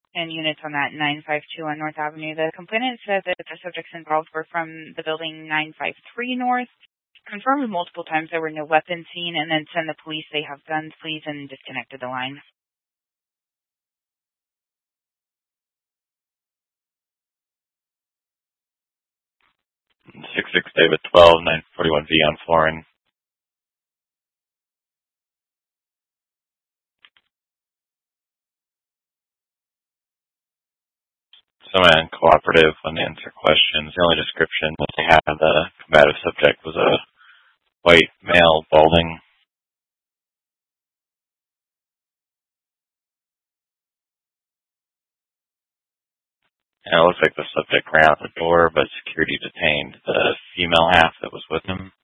and units on that 952 on North Avenue. The complainant said that the subjects involved were from the building 953 North. Confirmed multiple times there were no weapons seen, and then send the police, they have guns, please, and disconnected the line. Six David 12, 941V on Florin. Someone cooperative when they answer questions. The only description that they had of the combative subject was a white male balding. And it looks like the subject ran out the door, but security detained the female half that was with him.